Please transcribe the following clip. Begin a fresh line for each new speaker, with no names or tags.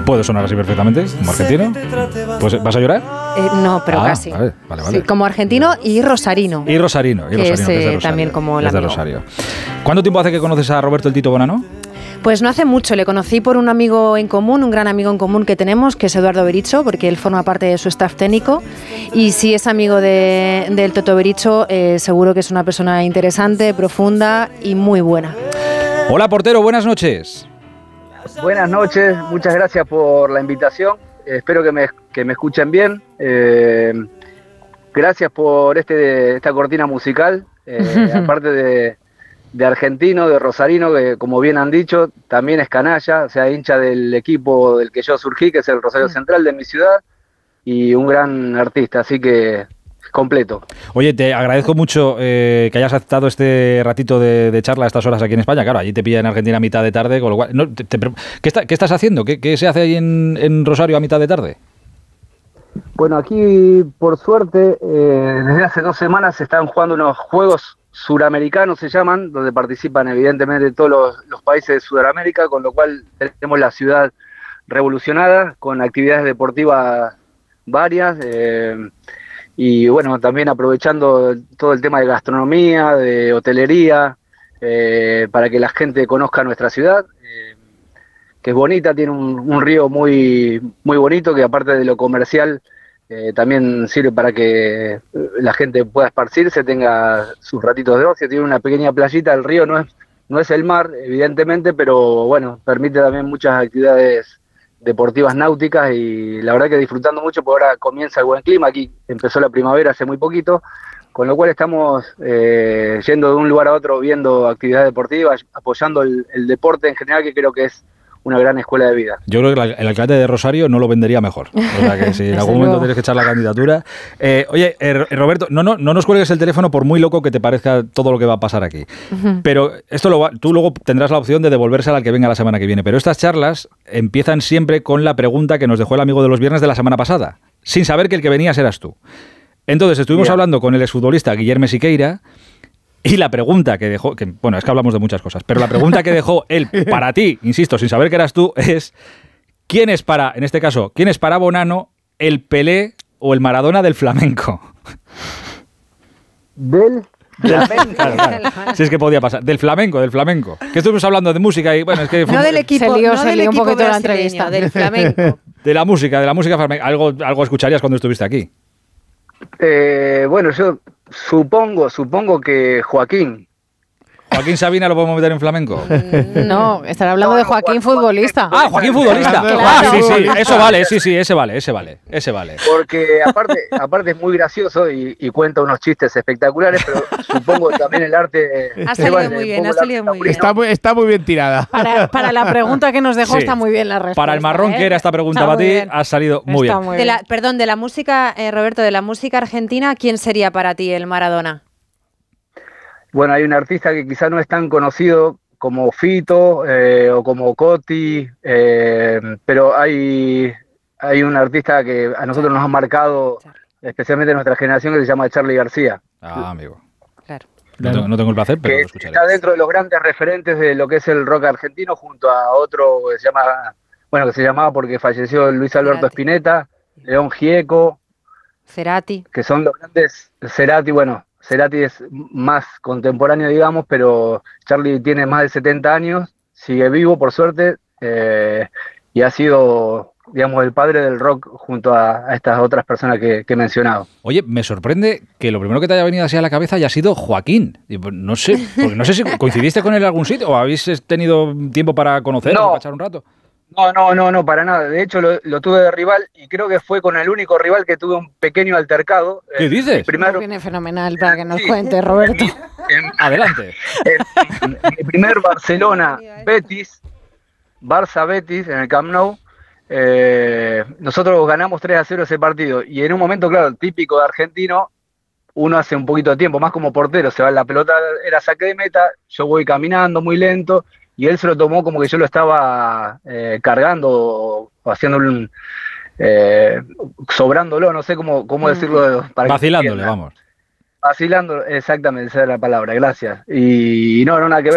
Puede sonar así perfectamente, como argentino. Pues, ¿vas a llorar?
No, pero casi.
Vale.
Sí, como argentino y rosarino.
Y Rosarino,
que es
de Rosario,
también como el
es de
amigo.
Rosario. ¿Cuánto tiempo hace que conoces a Roberto el Tito Bonano?
Pues no hace mucho, le conocí por un amigo en común, un gran amigo en común que tenemos, que es Eduardo Bericho, porque él forma parte de su staff técnico. Y si es amigo del Toto Bericho, seguro que es una persona interesante, profunda y muy buena.
Hola, portero, buenas noches.
Buenas noches, muchas gracias por la invitación. Espero que me escuchen bien. Gracias por esta cortina musical. Aparte de argentino, de rosarino, que como bien han dicho, también es canalla, o sea, hincha del equipo del que yo surgí, que es el Rosario Central de mi ciudad, y un gran artista, así que completo.
Oye, te agradezco mucho que hayas aceptado este ratito de charla a estas horas aquí en España. Claro, allí te pilla en Argentina a mitad de tarde, con lo cual... ¿Qué estás haciendo? ¿Qué se hace ahí en Rosario a mitad de tarde?
Bueno, aquí, por suerte, desde hace 2 semanas se están jugando unos juegos suramericanos, se llaman, donde participan evidentemente todos los países de Sudamérica, con lo cual tenemos la ciudad revolucionada, con actividades deportivas varias, y bueno, también aprovechando todo el tema de gastronomía, de hotelería, para que la gente conozca nuestra ciudad, que es bonita, tiene un río muy, muy bonito, que aparte de lo comercial, también sirve para que la gente pueda esparcirse, tenga sus ratitos de ocio, tiene una pequeña playita, el río no es el mar, evidentemente, pero bueno, permite también muchas actividades deportivas náuticas y la verdad que disfrutando mucho, porque ahora comienza el buen clima, aquí empezó la primavera hace muy poquito, con lo cual estamos yendo de un lugar a otro viendo actividades deportivas, apoyando el deporte en general, que creo que es una gran escuela de vida.
Yo creo que el alcalde de Rosario no lo vendería mejor. O sea que si en algún momento tienes que echar la candidatura. Oye, Roberto, no nos cuelgues el teléfono por muy loco que te parezca todo lo que va a pasar aquí. Pero tú luego tendrás la opción de devolvérsela al que venga la semana que viene. Pero estas charlas empiezan siempre con la pregunta que nos dejó el amigo de los viernes de la semana pasada, sin saber que el que venías eras tú. Entonces estuvimos hablando con el exfutbolista Guillermo Siqueira. Y la pregunta que dejó, bueno, es que hablamos de muchas cosas, pero la pregunta que dejó él para ti, insisto, sin saber que eras tú, es ¿quién es para Bonano el Pelé o el Maradona del flamenco?
¿Del flamenco?
Claro. Si es que podía pasar. Del flamenco. Que estuvimos hablando de música y bueno, es que...
No del equipo, se lió un poquito la entrevista. Del flamenco.
De la música flamenca. Algo escucharías cuando estuviste aquí.
Bueno, yo supongo que Joaquín
Sabina lo podemos meter en flamenco.
No, estará hablando de Joaquín futbolista.
Ah, Joaquín futbolista.
Claro.
Sí, eso vale, sí, ese vale.
Porque aparte es muy gracioso y cuenta unos chistes espectaculares, pero supongo que también el arte...
Ha salido muy bien.
Está muy bien tirada.
Para la pregunta que nos dejó está muy bien la respuesta.
Para el marrón que era esta pregunta para ti, ha salido muy bien.
De la música, Roberto, de la música argentina, ¿quién sería para ti el Maradona?
Bueno, hay un artista que quizá no es tan conocido como Fito o como Coti, pero hay un artista que a nosotros nos ha marcado, especialmente nuestra generación, que se llama Charly García.
Ah, amigo.
Claro.
No tengo el placer, pero lo escucharé.
Está dentro de los grandes referentes de lo que es el rock argentino, junto a otro que se llamaba porque falleció Luis Alberto Spinetta, León Gieco,
Cerati.
Que son los grandes. Cerati es más contemporáneo, digamos, pero Charly tiene más de 70 años, sigue vivo, por suerte, y ha sido, digamos, el padre del rock junto a estas otras personas que he mencionado.
Oye, me sorprende que lo primero que te haya venido así a la cabeza haya sido Joaquín. No sé si coincidiste con él en algún sitio o habéis tenido tiempo para conocerlo, para echar un rato.
No, para nada. De hecho, lo tuve de rival y creo que fue con el único rival que tuve un pequeño altercado.
¿Qué dices?
Viene fenomenal para que nos cuente, Roberto.
Adelante.
Mi primer Barça-Betis en el Camp Nou. Nosotros ganamos 3-0 ese partido y en un momento, claro, típico de argentino, uno hace un poquito de tiempo, más como portero, se va la pelota, era saque de meta, yo voy caminando muy lento y él se lo tomó como que yo lo estaba cargando o haciendo sobrándolo, no sé cómo decirlo.
Vacilándole, vamos.
Vacilando, exactamente, esa es la palabra, gracias. Y no, nada que ver.